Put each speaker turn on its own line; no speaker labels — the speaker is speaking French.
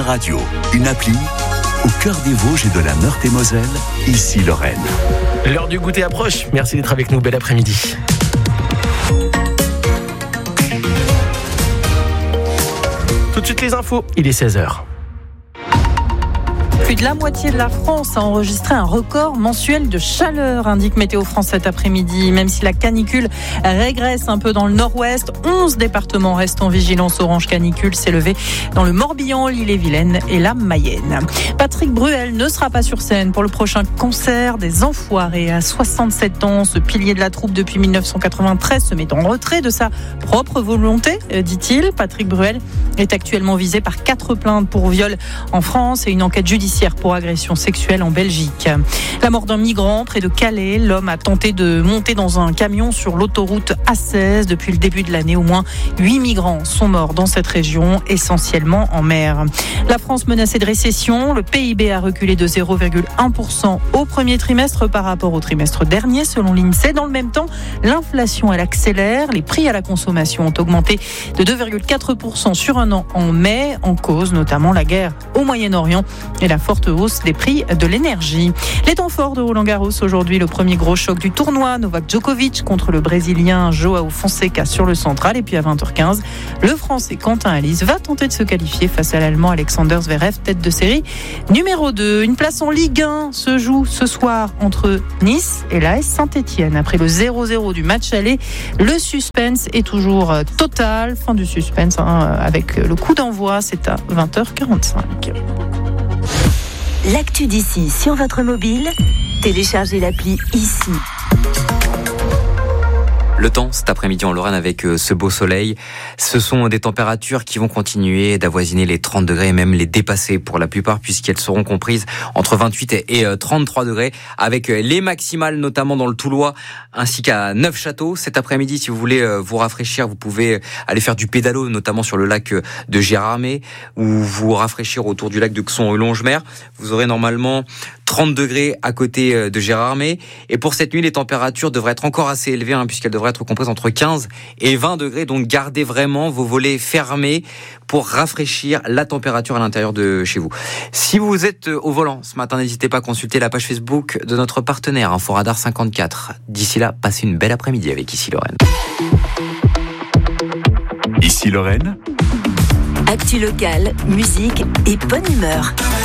Radio, une appli au cœur des Vosges et de la Meurthe-et-Moselle, ici Lorraine.
L'heure du goûter approche. Merci d'être avec nous. Bel après-midi. Tout de suite les infos. Il est 16h.
Plus de la moitié de la France a enregistré un record mensuel de chaleur, indique Météo France cet après-midi. Même si la canicule régresse un peu dans le nord-ouest, 11 départements restent en vigilance orange canicule. C'est levé dans le Morbihan, l'Ille-et-Vilaine et la Mayenne. Patrick Bruel ne sera pas sur scène pour le prochain concert des Enfoirés. À 67 ans, ce pilier de la troupe depuis 1993 se met en retrait de sa propre volonté, dit-il. Patrick Bruel est actuellement visé par 4 plaintes pour viol en France et une enquête judiciaire pour agression sexuelle en Belgique. La mort d'un migrant près de Calais. L'homme a tenté de monter dans un camion sur l'autoroute A16. Depuis le début de l'année, au moins 8 migrants sont morts dans cette région, essentiellement en mer. La France menacée de récession. Le PIB a reculé de 0,1% au premier trimestre par rapport au trimestre dernier, selon l'INSEE. Dans le même temps, l'inflation, elle accélère. Les prix à la consommation ont augmenté de 2,4% sur un an en mai, en cause notamment la guerre au Moyen-Orient et la forte hausse des prix de l'énergie. Les temps forts de Roland-Garros aujourd'hui, le premier gros choc du tournoi, Novak Djokovic contre le Brésilien João Fonseca sur le central. Et puis à 20h15, le Français Quentin Halys va tenter de se qualifier face à l'Allemand Alexander Zverev, tête de série numéro 2. Une place en Ligue 1 se joue ce soir entre Nice et l'AS Saint-Etienne. Après le 0-0 du match aller, le suspense est toujours total. Fin du suspense avec le coup d'envoi, c'est à 20h45.
L'actu d'ici sur votre mobile, téléchargez l'appli ici.
Le temps cet après-midi en Lorraine avec ce beau soleil, ce sont des températures qui vont continuer d'avoisiner les 30 degrés et même les dépasser pour la plupart puisqu'elles seront comprises entre 28 et 33 degrés avec les maximales notamment dans le Toulois ainsi qu'à Neufchâteau. Cet après-midi, si vous voulez vous rafraîchir, vous pouvez aller faire du pédalo notamment sur le lac de Gérardmer ou vous rafraîchir autour du lac de Xon-Longemer. Vous aurez normalement 30 degrés à côté de Gérardmer. Et pour cette nuit, les températures devraient être encore assez élevées puisqu'elles devraient être comprises entre 15 et 20 degrés. Donc gardez vraiment vos volets fermés pour rafraîchir la température à l'intérieur de chez vous. Si vous êtes au volant ce matin, n'hésitez pas à consulter la page Facebook de notre partenaire Inforadar 54. D'ici là, passez une belle après-midi avec Ici Lorraine.
Ici Lorraine.
Actu locale, musique et bonne humeur.